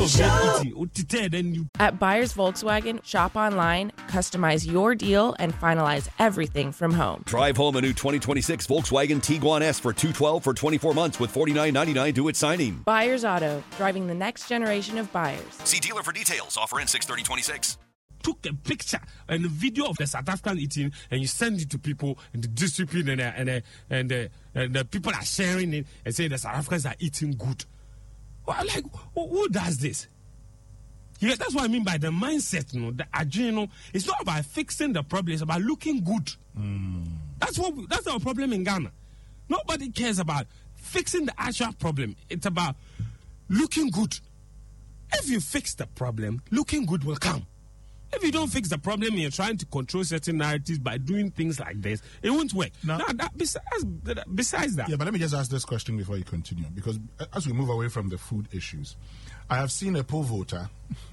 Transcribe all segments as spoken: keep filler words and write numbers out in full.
At Buyers Volkswagen, shop online, customize your deal, and finalize everything from home. Drive home a new twenty twenty-six Volkswagen Tiguan S for two hundred twelve dollars for twenty-four months with forty-nine ninety-nine due at signing. Buyers Auto, driving the next generation of buyers. See dealer for details. Offer in six thirty twenty-six. Took a picture and a video of the South African eating, and you send it to people in the discipline, and uh, and uh, and, uh, and the people are sharing it and saying the South Africans are eating good. Well, like, who, who does this? Yeah, that's what I mean by the mindset. You know, the agenda. It's not about fixing the problem; it's about looking good. Mm. That's what. We, that's our problem in Ghana. Nobody cares about fixing the actual problem. It's about looking good. If you fix the problem, looking good will come. If you don't fix the problem, you're trying to control certain narratives by doing things like this, it won't work. Now, now that, besides, besides that. Yeah, but let me just ask this question before you continue, because as we move away from the food issues, I have seen a poll voter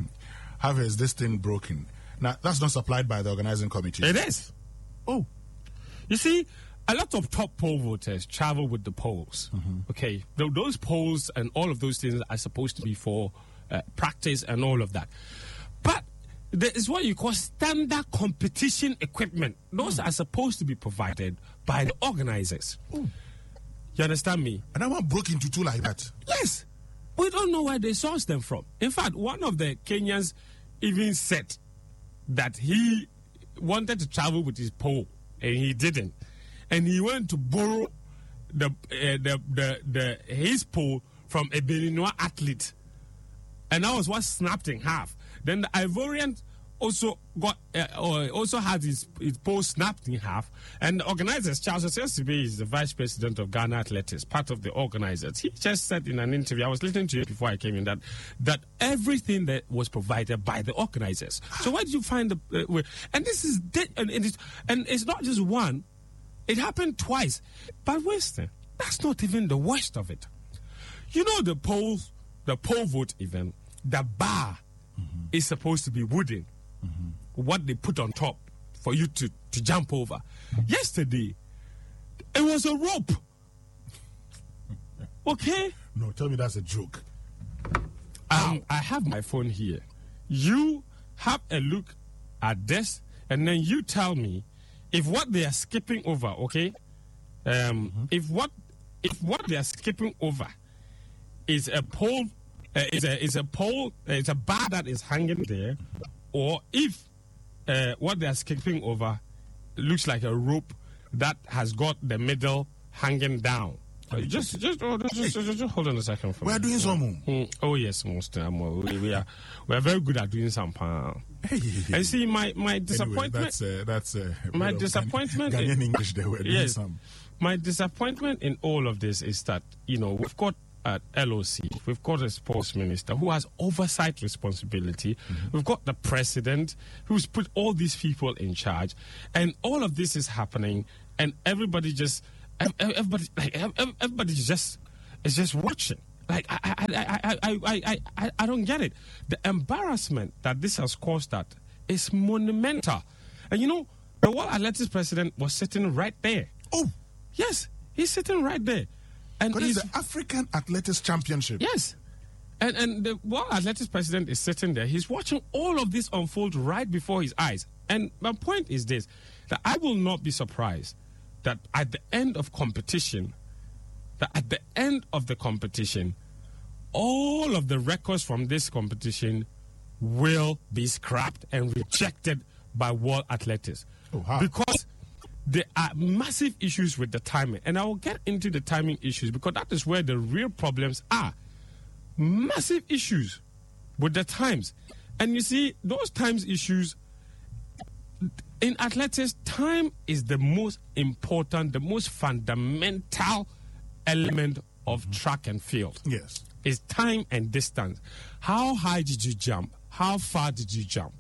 have his this thing broken. Now, that's not supplied by the organizing committee. It is. Oh. You see, a lot of top poll voters travel with the polls. Mm-hmm. Okay, those polls and all of those things are supposed to be for uh, practice and all of that. But there is what you call standard competition equipment. Those mm. are supposed to be provided by the organizers. Mm. You understand me? And that one broke into two like that. Yes. We don't know where they sourced them from. In fact, one of the Kenyans even said that he wanted to travel with his pole, and he didn't. And he went to borrow the uh, the, the the his pole from a Beninois athlete. And that was what snapped in half. Then the Ivorian also got uh, also had his, his pole snapped in half. And the organizers, Charles Osesibe is the vice president of Ghana Athletics, part of the organizers. He just said in an interview, I was listening to it before I came in, that that everything that was provided by the organizers. So where did you find the uh, way? And this is de- and, and, it's, and it's not just one. It happened twice. But Winston, that's not even the worst of it. You know the polls, the poll vote event, the bar mm-hmm. is supposed to be wooden. Mm-hmm. What they put on top for you to, to jump over. Mm-hmm. Yesterday, it was a rope. Okay? No, tell me that's a joke. Um, I have my phone here. You have a look at this, and then you tell me if what they are skipping over, okay? Um, mm-hmm. If what if what they are skipping over is a pole, uh, is a is a pole, uh, it's a bar that is hanging there, or if uh, what they are skipping over looks like a rope that has got the middle hanging down. Uh, just, just, oh, just, just, just, just hold on a second. For we me. are doing some. Mm, oh yes, most um, we, we are we are very good at doing some. Uh, and see, my my disappointment. Anyway, that's uh, that's uh, my disappointment. Ghanaian in, English. They were doing yes, some. My disappointment in all of this is that, you know, we've got at L O C, we've got a sports minister who has oversight responsibility. Mm-hmm. We've got the president who's put all these people in charge, and all of this is happening, and everybody just, everybody, like everybody's just, is just watching. Like I, I, I, I, I, I, I don't get it. The embarrassment that this has caused that is monumental, and you know, the World Athletics president was sitting right there. Oh, yes, he's sitting right there. And it's the African Athletics Championship. Yes. And and the World Athletics president is sitting there. He's watching all of this unfold right before his eyes. And my point is this, that I will not be surprised that at the end of competition, that at the end of the competition, all of the records from this competition will be scrapped and rejected by World Athletics. Oh, wow. Because there are massive issues with the timing. And I will get into the timing issues because that is where the real problems are. Massive issues with the times. And you see, those times issues, in athletics, time is the most important, the most fundamental element of mm-hmm. track and field. Yes. Is time and distance. How high did you jump? How far did you jump?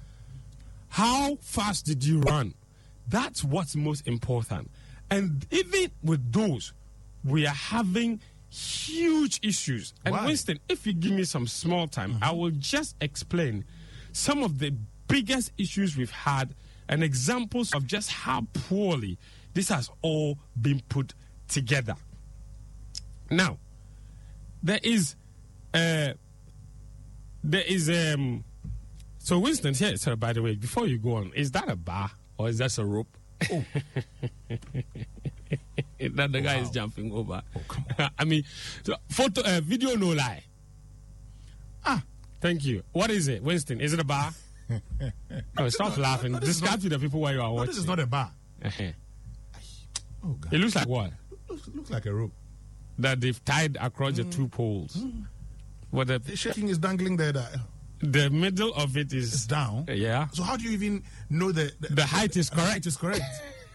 How fast did you run? That's what's most important. And even with those, we are having huge issues. And Why? Winston, if you give me some small time, mm-hmm. I will just explain some of the biggest issues we've had and examples of just how poorly this has all been put together. Now, there is uh, there is um. So Winston, here, sir. By the way, before you go on, is that a bar or is that a rope? Oh. That the guy wow. is jumping over. Oh, come on. I mean, so photo, uh, video, no lie. Ah, thank you. What is it, Winston? Is it a bar? Oh, stop laughing. Describe to the people where you are no, watching. This is not a bar. Oh, God. It looks like what? Looks, looks like a rope that they've tied across mm. the two poles. Mm. What the, the shaking is dangling there. That, the middle of it is it's down. Yeah. So how do you even know the the, the height the, is correct? Height is correct.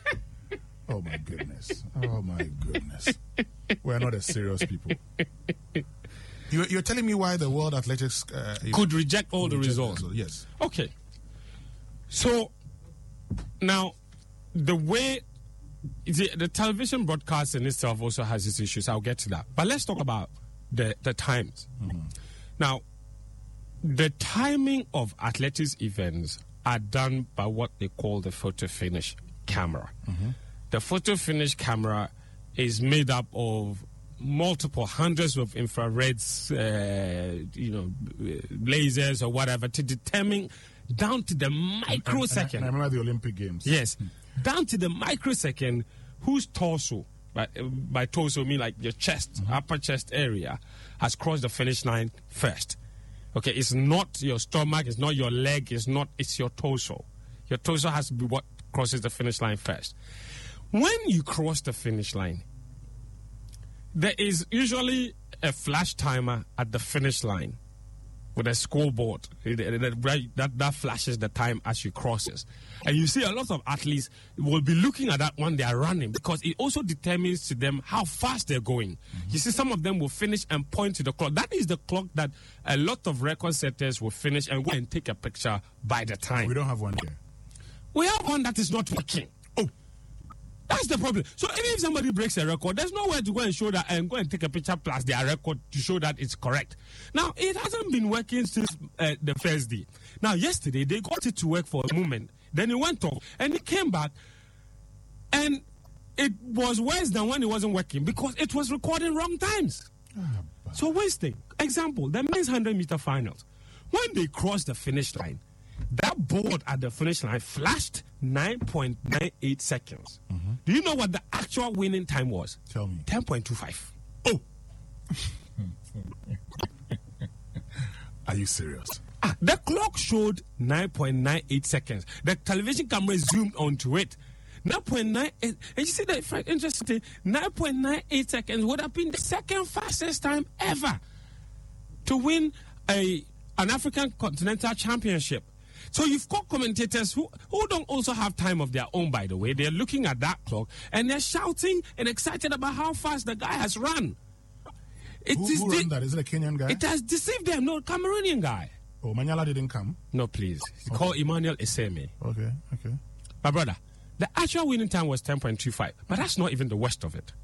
Oh my goodness! Oh my goodness! We're not as serious people. You're, you're telling me why the World Athletics uh, could reject all the results? results? Yes. Okay. So now, the way the, the television broadcast in itself also has its issues. I'll get to that. But let's talk about the the times. Mm-hmm. Now, the timing of athletics events are done by what they call the photo finish camera. Mm-hmm. The photo finish camera is made up of multiple hundreds of infrareds, uh, you know, lasers or whatever to determine down to the microsecond. And, and I, and I remember the Olympic Games. Yes, down to the microsecond, whose torso, by, by torso I mean like your chest, mm-hmm. upper chest area, has crossed the finish line first. Okay, it's not your stomach, it's not your leg, it's not, it's your torso. Your torso has to be what crosses the finish line first. When you cross the finish line, there is usually a flash timer at the finish line with a scoreboard that, that flashes the time as you cross it. And you see a lot of athletes will be looking at that when they are running because it also determines to them how fast they're going. Mm-hmm. You see, some of them will finish and point to the clock. That is the clock that a lot of record setters will finish and go and take a picture by the time. We don't have one here. We have one that is not working. Oh, that's the problem. So even if somebody breaks a record, there's nowhere to go and show that and go and take a picture plus their record to show that it's correct. Now, it hasn't been working since uh, the first day. Now, yesterday, they got it to work for a moment. Then it went off, and it came back, and it was worse than when it wasn't working because it was recording wrong times. Oh, so, Wednesday, example, the men's one hundred meter finals. When they crossed the finish line, that board at the finish line flashed nine point nine eight seconds. Mm-hmm. Do you know what the actual winning time was? Tell me. ten point two five. Oh! Are you serious? Ah, the clock showed nine point nine eight seconds. The television camera zoomed onto it. nine point nine eight. And you see that interesting? nine point nine eight seconds would have been the second fastest time ever to win a an African Continental Championship. So you've got commentators who, who don't also have time of their own, by the way. They're looking at that clock and they're shouting and excited about how fast the guy has run. It who is who ran that? Is it a Kenyan guy? It has deceived them. No, Cameroonian guy. Oh, Manyala didn't come? No, please. It's okay. called Emmanuel Eseme. Okay, okay. My brother, the actual winning time was ten point two five, but that's not even the worst of it.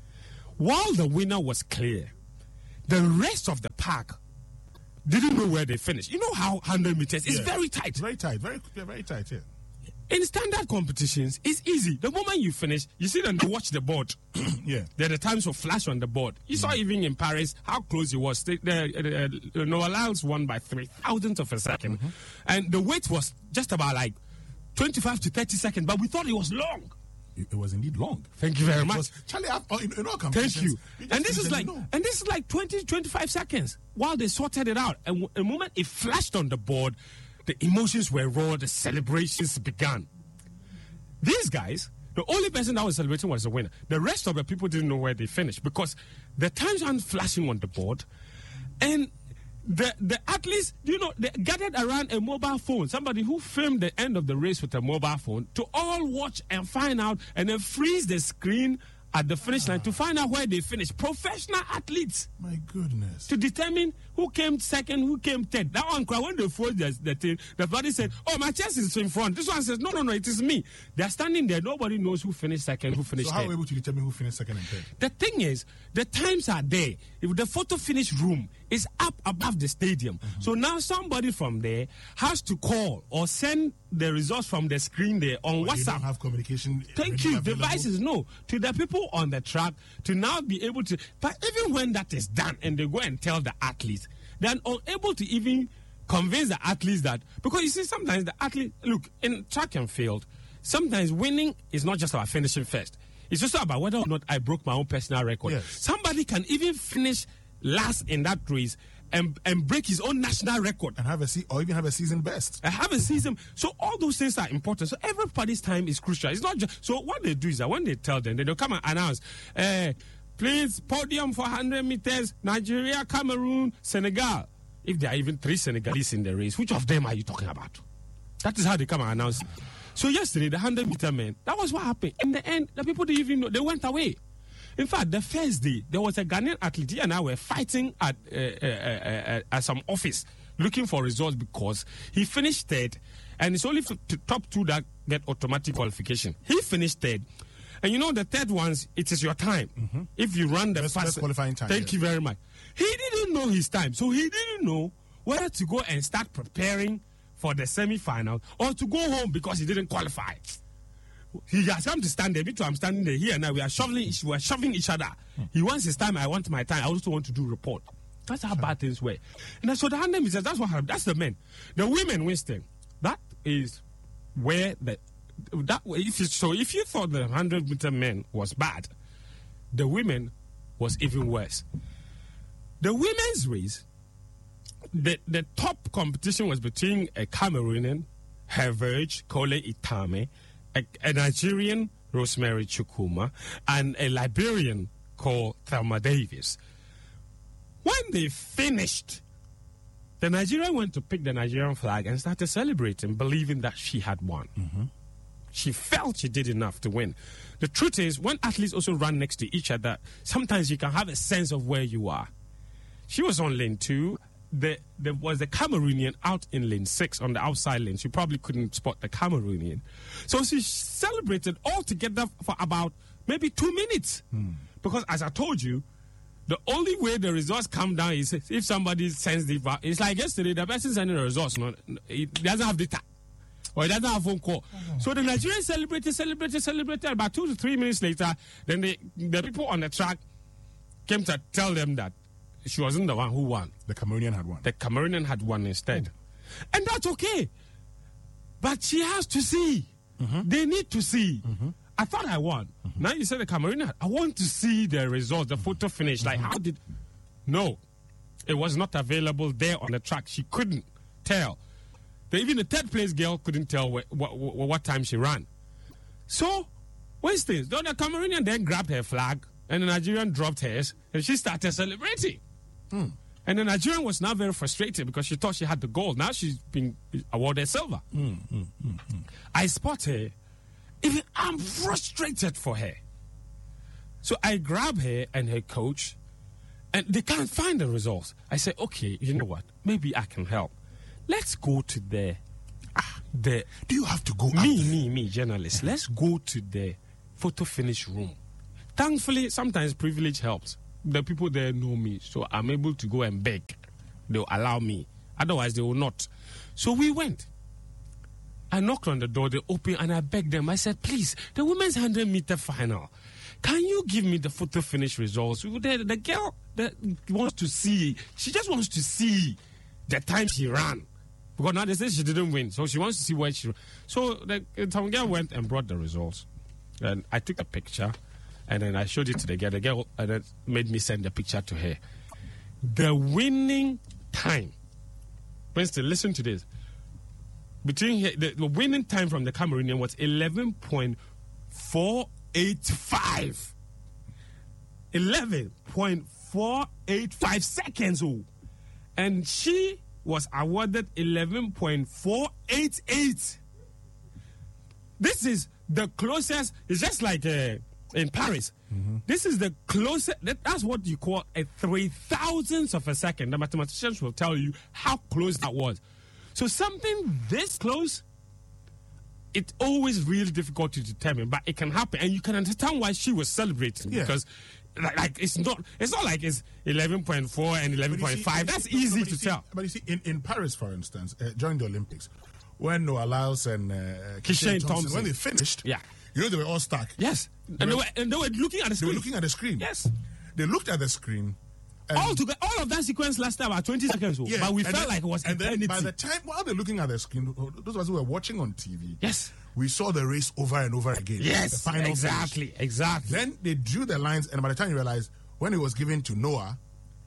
While the winner was clear, the rest of the pack didn't know where they finished. You know how one hundred meters is yeah. very tight. Very tight, very, very tight, yeah. In standard competitions, it's easy. The moment you finish, you sit and watch the board. Yeah. There are the times of flash on the board. You mm. saw even in Paris how close it was. The, the, uh, Noah Lyles won by three thousandths of a second. Mm-hmm. And the wait was just about like twenty-five to thirty seconds, but we thought it was long. It, it was indeed long. Thank you very it much. Was, Charlie, in, in all competitions. Thank you. you and this is like know. and this is like twenty, twenty-five seconds while they sorted it out. And the moment it flashed on the board, the emotions were raw, the celebrations began. These guys, the only person that was celebrating was the winner. The rest of the people didn't know where they finished because the times aren't flashing on the board. And the the athletes, you know, they gathered around a mobile phone, somebody who filmed the end of the race with a mobile phone to all watch and find out and then freeze the screen at the finish line to find out where they finished. Professional athletes. My goodness. To determine who came second, who came third. That one, when they froze the, the thing, the body said, oh, my chest is in front. This one says, no, no, no, it is me. They're standing there. Nobody knows who finished second, who finished so third. So how are we able to determine who finished second and third? The thing is, the times are there. If the photo finish room is up above the stadium. Mm-hmm. So now somebody from there has to call or send the results from the screen there on well, WhatsApp. You don't have communication. Thank you. Available. Devices, no. To the people on the track to now be able to. But even when that is done and they go and tell the athletes, They are unable to even convince the athletes that, because you see, sometimes the athlete, look, in track and field, sometimes winning is not just about finishing first. It's also about whether or not I broke my own personal record. Yes. Somebody can even finish last in that race and, and break his own national record. And have a se- or even have a season best. I have a season. So all those things are important. So everybody's time is crucial. It's not just, so what they do is that when they tell them, they'll come and announce, uh, please, podium for one hundred meters, Nigeria, Cameroon, Senegal. If there are even three Senegalese in the race, which of them are you talking about? That is how they come and announce. So yesterday, the one hundred meter men, that was what happened. In the end, the people didn't even know. They went away. In fact, the first day, there was a Ghanaian athlete. He and I were fighting at, uh, uh, uh, uh, at some office looking for results because he finished third, and it's only the top two that get automatic qualification. He finished third. And you know, the third ones, it is your time. Mm-hmm. If you run the best, fast best qualifying time. Thank yeah. you very much. He didn't know his time, so he didn't know whether to go and start preparing for the semi-final or to go home because he didn't qualify. He has come to stand there. Me too, I'm standing there here now. We are shoving, we are shoving each other. Hmm. He wants his time. I want my time. I also want to do report. That's how sure. bad things were. And so the one hundred meters, that's what happened. That's the men. The women, Winston, that is where the that if you, so if you thought the one hundred meter men was bad, the women was even worse. The women's race, the the top competition was between a Cameroonian, Herverge Kole Itame, a, a Nigerian, Rosemary Chukwuma, and a Liberian called Thelma Davis. When they finished, the Nigerian went to pick the Nigerian flag and started celebrating, believing that she had won. Mm-hmm. She felt she did enough to win. The truth is, when athletes also run next to each other, sometimes you can have a sense of where you are. She was on lane two. The, there was the Cameroonian out in lane six on the outside lane. She probably couldn't spot the Cameroonian. So she celebrated all together for about maybe two minutes. Hmm. Because as I told you, the only way the results come down is if somebody sends the... It's like yesterday, the person sending the results, no, it doesn't have data. Or it doesn't have phone call. Oh. So the Nigerians celebrated, celebrated, celebrated. About two to three minutes later, then the, the people on the track came to tell them that she wasn't the one who won. The Cameroonian had won. The Cameroonian had won instead. Oh. And that's okay. But she has to see. Mm-hmm. They need to see. Mm-hmm. I thought I won. Mm-hmm. Now you said the Cameroonian. I want to see the result, the photo finish. Mm-hmm. Like, how did... No. It was not available there on the track. She couldn't tell. The, even the third place girl couldn't tell what, what, what time she ran. So, what's this? The Cameroonian then grabbed her flag, and the Nigerian dropped hers, and she started celebrating. Mm. And the Nigerian was now very frustrated because she thought she had the gold. Now she's been awarded silver. Mm, mm, mm, mm. I spot her. Even I'm frustrated for her. So I grab her and her coach, and they can't find the results. I say, okay, you know what? Maybe I can help. Let's go to the, ah, the... Do you have to go Me, me, me, journalist. Let's go to the photo finish room. Thankfully, sometimes privilege helps. The people there know me, so I'm able to go and beg. They'll allow me. Otherwise, they will not. So we went. I knocked on the door, they opened, and I begged them. I said, please, the women's one hundred meter final, can you give me the photo finish results? The, the girl that wants to see, she just wants to see the time she ran. Because now they say she didn't win, so she wants to see where she ran. So the some girl went and brought the results. And I took a picture, and then I showed it to the girl. The girl and then made me send the picture to her. The winning time, Winston, listen to this. Between here, the, the winning time from the Cameroonian was eleven point four eight five. eleven point four eight five seconds. Oh. And she was awarded eleven point four eight eight. This is the closest. It's just like uh, in Paris. Mm-hmm. This is the closest. That, that's what you call a three thousandths of a second. The mathematicians will tell you how close that was. So something this close, it's always really difficult to determine, but it can happen, and you can understand why she was celebrating yeah. because, like, like, it's not, it's not like it's eleven point four and eleven point five. That's see, easy to see, tell. But you see, in, in Paris, for instance, uh, during the Olympics, when Noah Lyles and uh, Kishane Thompson, Thompson, when they finished, yeah, you know they were all stuck. Yes, they and, were, they were, and they were looking at the screen. They were looking at the screen. Yes, they looked at the screen, And all together, all of that sequence lasted about twenty seconds. Yeah, but we and felt then, like it was and eternity. then by the time while they're looking at the screen, those of us who were watching on T V, yes, we saw the race over and over again. Yes, the final exactly, finish. exactly. Then they drew the lines, and by the time you realize when it was given to Noah,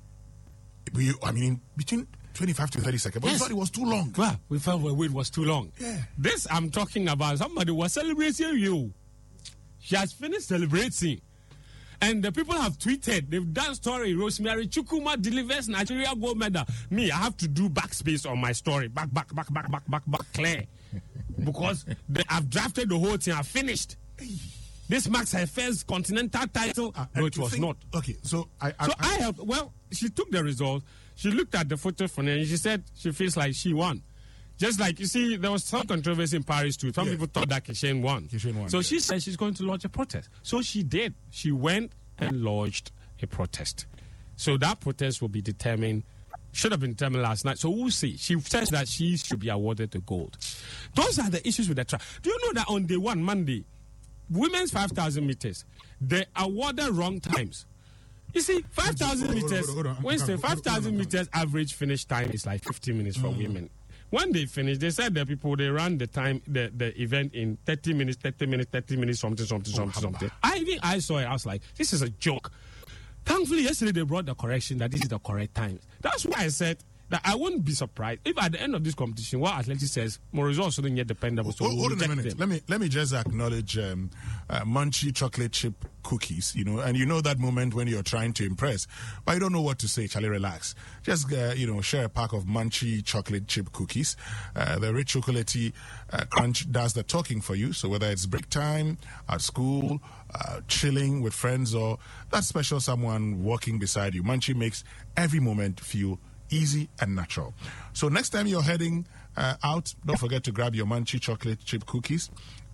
we, I mean, between twenty-five to thirty seconds, but Yes. we thought it was too long. Well, we felt the wait was too long. Yeah. This I'm talking about. Somebody was celebrating you. She has finished celebrating. And the people have tweeted, they've done story. Rosemary Chukuma delivers Nigeria gold medal. Me, I have to do backspace on my story. Back, back, back, back, back, back, back, clear. Because they, I've drafted the whole thing. I've finished. This marks her first continental title. Uh, no, it you was think- not. Okay, so I, I, So I, I have, well, she took the result. She looked at the photo from her and she said she feels like she won. Just like, you see, there was some controversy in Paris too. Some Yeah. people thought that Kishen won. Kishen won, So yeah. she said she's going to launch a protest. So she did. She went and lodged a protest. So that protest will be determined, should have been determined last night. So we'll see. She says that she should be awarded the gold. Those are the issues with the track. Do you know that on day one, Monday, women's five thousand meters, they awarded wrong times. You see, five thousand Hold on, meters, hold on, hold on. Wednesday, Hold on, hold on, five thousand hold on. meters average finish time is like fifteen minutes for women. When they finished, they said the people, they ran the time, the, the event in thirty minutes, thirty minutes, thirty minutes, something, something, something, something. I even, I saw it, I was like, this is a joke. Thankfully, yesterday they brought the correction that this is the correct time. That's why I said that I wouldn't be surprised if at the end of this competition, what Athletics says, more results shouldn't get dependable. So hold, we'll hold on a reject minute. them. Let me let me just acknowledge um, uh, Munchie chocolate chip cookies. You know, and you know that moment when you're trying to impress, but you don't know what to say. Charlie, relax. Just uh, you know, share a pack of Munchie chocolate chip cookies. Uh, the rich chocolatey uh, crunch does the talking for you. So whether it's break time at school, uh, chilling with friends, or that special someone walking beside you, Munchie makes every moment feel easy and natural. So next time you're heading uh, out, don't forget to grab your Munchie chocolate chip cookies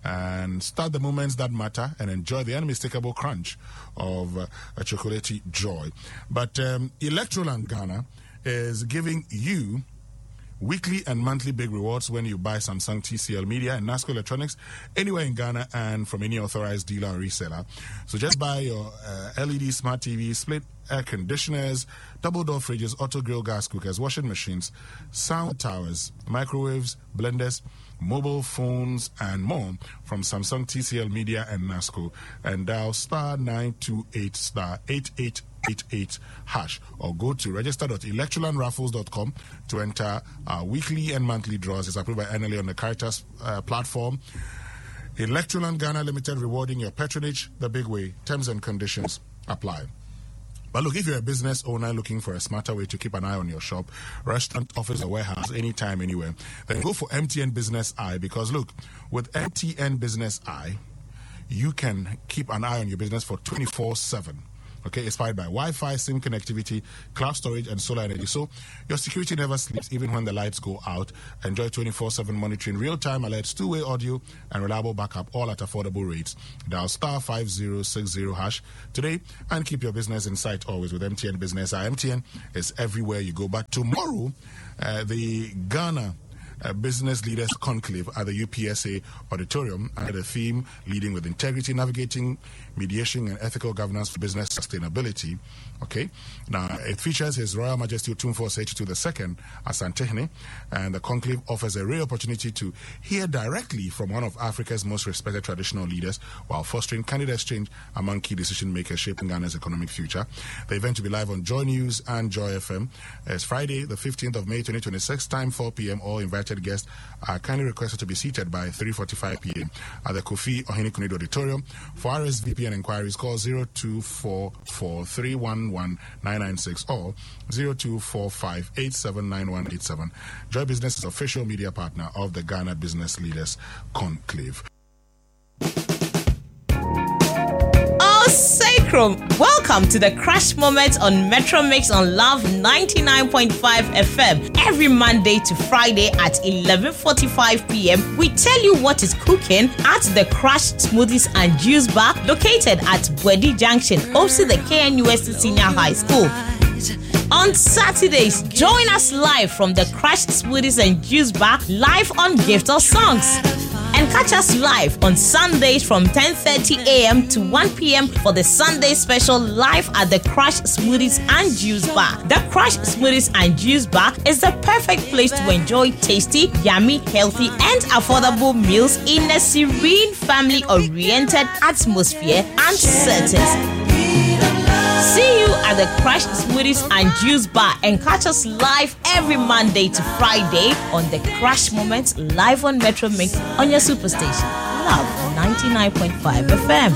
and start the moments that matter and enjoy the unmistakable crunch of uh, a chocolatey joy. But um, Electroland Ghana is giving you weekly and monthly big rewards when you buy Samsung, T C L Media, and NASCO Electronics anywhere in Ghana and from any authorized dealer or reseller. So just buy your uh, L E D smart T V, split air conditioners, double door fridges, auto grill gas cookers, washing machines, sound towers, microwaves, blenders, mobile phones, and more from Samsung, T C L Media, and NASCO. And dial star nine two eight star eight eight eight eight hash or go to register dot electroland raffles dot com to enter our weekly and monthly draws. It's approved by N L A on the Caritas uh, platform. Electroland Ghana Limited, rewarding your patronage the big way. Terms and conditions apply. But look, if you're a business owner looking for a smarter way to keep an eye on your shop, restaurant, office, or warehouse, anytime, anywhere, then go for M T N Business Eye. Because look, with M T N Business Eye, you can keep an eye on your business for twenty-four seven. Okay, it's powered by Wi-Fi, SIM connectivity, cloud storage, and solar energy. So your security never sleeps, even when the lights go out. Enjoy twenty-four seven monitoring, real-time alerts, two-way audio, and reliable backup, all at affordable rates. Dial star five zero six zero hash today and keep your business in sight always with M T N Business. Our M T N is everywhere you go. But tomorrow, uh, the Ghana Uh, Business Leaders Conclave at the U P S A Auditorium under the theme Leading with Integrity, Navigating Mediation and Ethical Governance for Business Sustainability. Okay, now it features His Royal Majesty Otumfuo Osei-Tutu the Second Asantehene, and the conclave offers a rare opportunity to hear directly from one of Africa's most respected traditional leaders while fostering candid exchange among key decision makers shaping Ghana's economic future. The event will be live on Joy News and Joy F M. It's Friday, the fifteenth of May, twenty twenty-six, time four p.m. All invited guests are kindly requested to be seated by three forty-five p.m. at the Kofi Ohene-Kunido Auditorium. For R S V P and inquiries, call zero two four four three one one nine nine six or zero two four five eight seven nine one eight seven. Joy Business is official media partner of the Ghana Business Leaders Conclave. Sacrum, welcome to the Crash Moment on Metro Mix on Love ninety-nine point five F M. Every Monday to Friday at eleven forty-five p.m. we tell you what is cooking at the Crash Smoothies and Juice Bar located at Bwedi Junction, opposite the K N U S T Senior High School. On Saturdays, join us live from the Crash Smoothies and Juice Bar live on Gift of Songs. And And catch us live on Sundays from ten thirty a.m. to one p.m. for the Sunday special live at the Crush Smoothies and Juice Bar. The Crush Smoothies and Juice Bar is the perfect place to enjoy tasty, yummy, healthy, and affordable meals in a serene, family-oriented atmosphere and settings. See you at the Crush Smoothies and Juice Bar and catch us live every Monday to Friday on the Crush Moments live on Metro Mix on your superstation. Love ninety-nine point five F M.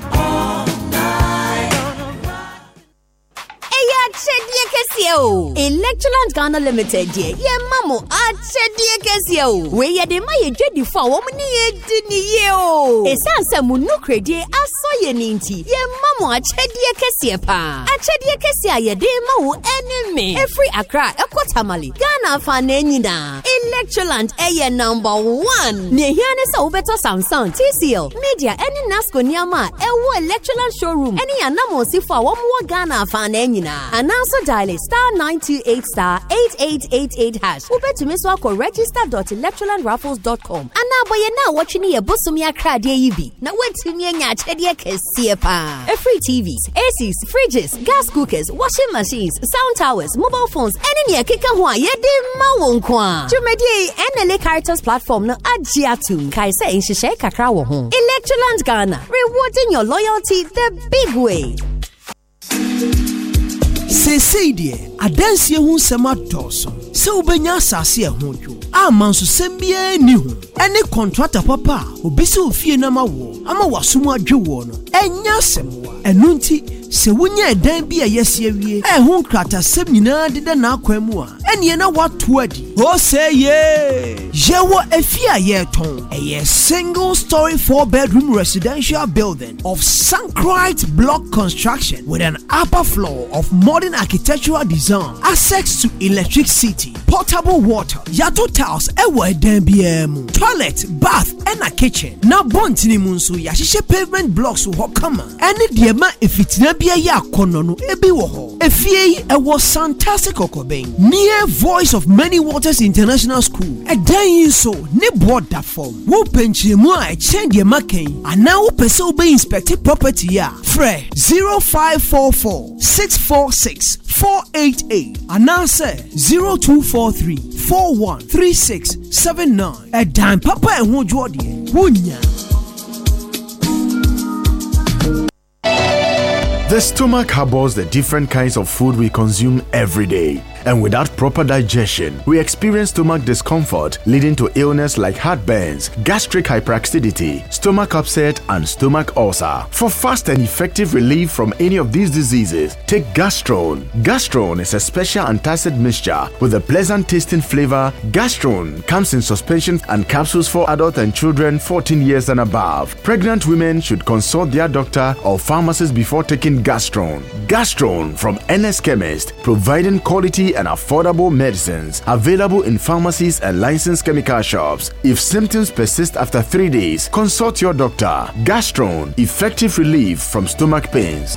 Electroland Ghana Limited, ye mamo a chedie kesio. We ye de ma ye dwedi fa wo mni ye di ni ye o. Esanse mu no kredi aso ye ninti. Ye mamo a chedie kesie pa. A chedie kesia ye de ma wo enemy. Every Accra, Ekotamali, Ghana fa na nyina. Electroland eye number one. Ne hiane sa ubeto Samsung, T C L, Media, any Nasco niama, ewo Electroland showroom. Any anamo si fa wo mo Ghana fa na nyina. And also dial star nine two eight star eight eight eight eight hash. Ube to miss wako register dot electroland raffles dot com. And now boy now watching ye busumia crowd ye yibi. Now wait to me nya chedie kesie pa. A free T Vs, A Cs, fridges, gas cookers, washing machines, sound towers, mobile phones, any near kika hwa ye de ma wonkwa. Jumedie N L A Caritas platform no agiatum. Kai say in shishe kakra wo ho. Electroland Ghana, rewarding your loyalty the big way. Say say dear, adansi ehun sema doso. Se ubenya asase ehun dwo. Amanso sembie ni hu. Ene contractor papa, obisi ofie na ma wo. Ama wasumu adwe wo no. Enya semwa. Enu nti se wunya edan bi ayese awie. Ehun krata sem nyina deda na akwam a. Ene na watu adi. O say ye. Jewo efia ye ton. A single story four bedroom residential building of Sankrite block construction with an upper floor of modern architectural design, access to electricity, potable water, yato tiles, ewa edan biemu, toilet, bath, and a kitchen. Na bontini munsu yashishe pavement blocks wo kama. Ene diema efitina bia ya konono ebi wo ho. Efie ewo fantastic okoben. Near Voice of Many Waters International School. Edan yinso ne board that form. Wo penchemu a echen diema ken. Ana wo pese wo be inspect property ya. Fre zero five four four six four six four eight eight and answer zero two four three four one three six seven nine. A dime papa and who Jordan Wunya. The stomach harbors the different kinds of food we consume every day. And without proper digestion, we experience stomach discomfort leading to illness like heartburns, gastric hyperacidity, stomach upset, and stomach ulcer. For fast and effective relief from any of these diseases, take Gastrone. Gastrone is a special antacid mixture with a pleasant tasting flavor. Gastrone comes in suspension and capsules for adults and children fourteen years and above. Pregnant women should consult their doctor or pharmacist before taking Gastrone. Gastrone from N S Chemist, providing quality and affordable medicines available in pharmacies and licensed chemical shops. If symptoms persist after three days, consult your doctor. Gastrone, effective relief from stomach pains.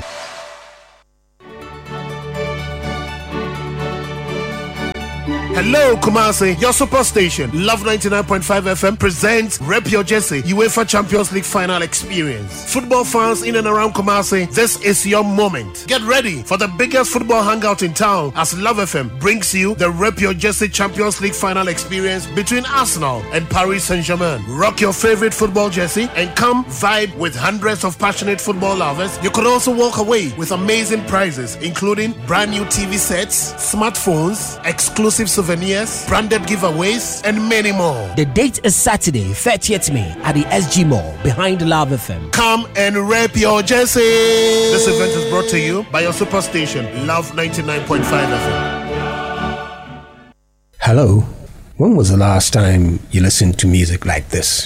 Hello, Kumasi, your superstation. Love ninety-nine point five F M presents Rep Your Jersey UEFA Champions League final experience. Football fans in and around Kumasi, this is your moment. Get ready for the biggest football hangout in town as Love F M brings you the Rep Your Jersey Champions League final experience between Arsenal and Paris Saint-Germain. Rock your favorite football jersey and come vibe with hundreds of passionate football lovers. You could also walk away with amazing prizes, including brand new T V sets, smartphones, exclusive souvenirs, branded giveaways, and many more. The date is Saturday, thirtieth May at the S G Mall behind Love F M. Come and rep your jersey. This event is brought to you by your superstation, Love ninety-nine point five F M. Hello. When was the last time you listened to music like this?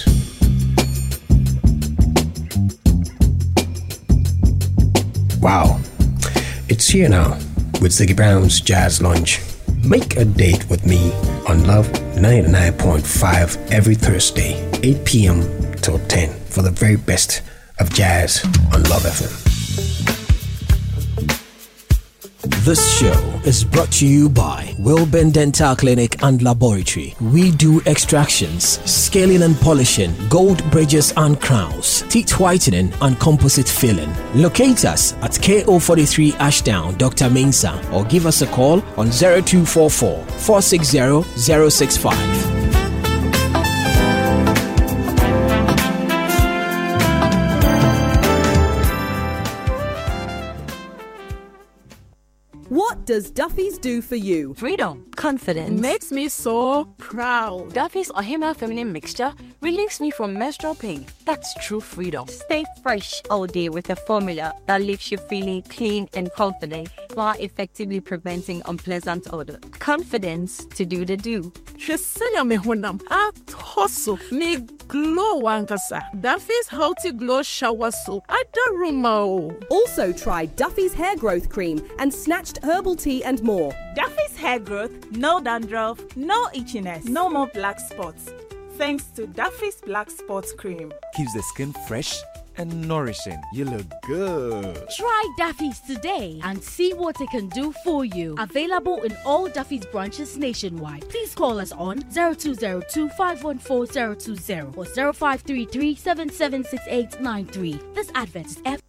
Wow. It's here now with Ziggy Brown's Jazz Lunch. Make a date with me on Love ninety-nine point five every Thursday, eight p.m. till ten for the very best of jazz on Love F M. This show is brought to you by Wilburn Dental Clinic and Laboratory. We do extractions, scaling and polishing, gold bridges and crowns, teeth whitening and composite filling. Locate us at K O forty-three Ashdown, Doctor Mensa, or give us a call on zero two four four, four six zero, zero six five. What does Duffy's do for you? Freedom. Confidence. Makes me so proud. Duffy's Ohima Feminine Mixture relieves me from menstrual pain. That's true freedom. Stay fresh all day with a formula that leaves you feeling clean and confident while effectively preventing unpleasant odor. Confidence to do the do. Shesenya me honam. Atoso me glow wankasa. Duffy's Healthy Glow Shower Soap. Adaruma. Also try Duffy's Hair Growth Cream and Snatched Herbal Tea and more. Duffy's Hair Growth, no dandruff, no itchiness, no more black spots. Thanks to Duffy's Black Spots Cream. Keeps the skin fresh and nourishing. You look good. Try Duffy's today and see what it can do for you. Available in all Duffy's branches nationwide. Please call us on zero two zero two, five one four, zero two zero or zero five three three, seven seven six eight nine three. This advert is F.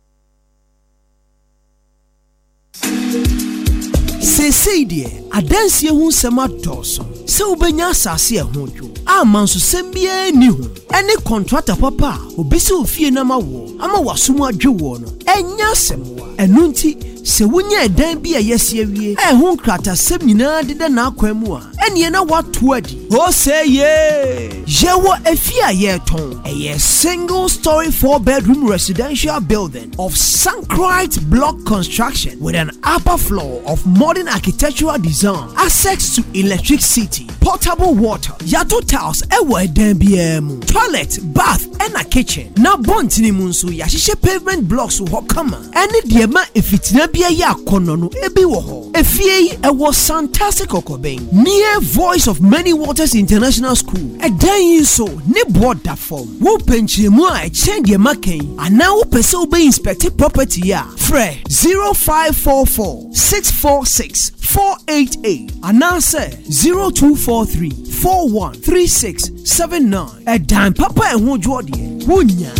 Sesei deɛ adansie ho nsɛm adɔɔso sɛ wobɛnya asase ɛho dwo ama nso sɛm biara ni ho ɛne contractor papa a obi sɛ ofie na ma wɔ ama wasom adwe wɔ no ɛnya asɛm wa ɛno nti sɛ wonya ɛdan bi a yɛsi awie ɛho nkratasɛm nyinaa deda n'akwan mu a ɛneɛ na wato adi o sɛ ye yɛwɔ afi a yɛtɔn ɛyɛ single story four bedroom residential building of Sankrite block construction with an upper floor of modern architectural design, access to electricity, potable water, yato tiles, ewa ɛdan biara mu, toilet, bath, and a kitchen. Na bontini mu nso yɛahyehyɛ pavement blocks wɔ hɔ kama. Ɛne deɛ ma efitina bia yɛ akɔnɔ no ebi wɔ hɔ. Efie yi ɛwɔ Santase Kokobeng, near Voice of Many Waters International School. Ɛdan yi nso ne board da fam. Wo penkyeremu a ɛkyɛn deɛ ma kɛn. Ana wo pɛ sɛ wobɛ inspect property a frɛ zero five four four, six four six, four eight eight and answer zero two four three, four one three six seven nine. A dime papa and who Jordi Wunya.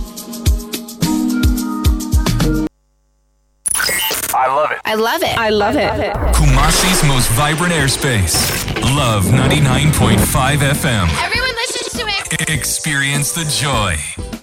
I love it. I love it. I love it. Kumasi's most vibrant airspace. Love ninety-nine point five F M. Everyone listens to it. Experience the joy.